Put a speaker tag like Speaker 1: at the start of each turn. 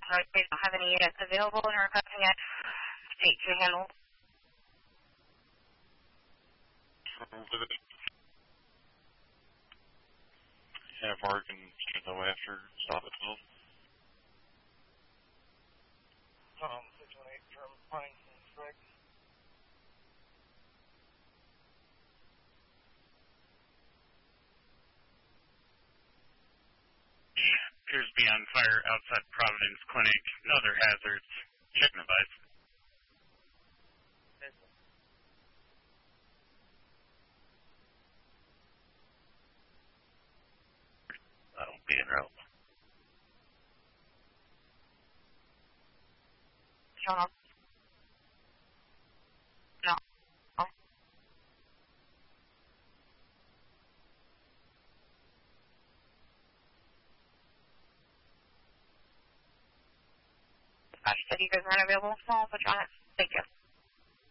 Speaker 1: We don't have any units available and are requesting a state to handle.
Speaker 2: Have Oregon go after stop at 12.
Speaker 3: 618 from Pine, correct?
Speaker 4: Appears to be on fire outside Providence Clinic. No other hazards. Check the device. That'll be en route.
Speaker 1: No. No. Oh. You said you guys aren't available, so I'll put you on it. Thank you.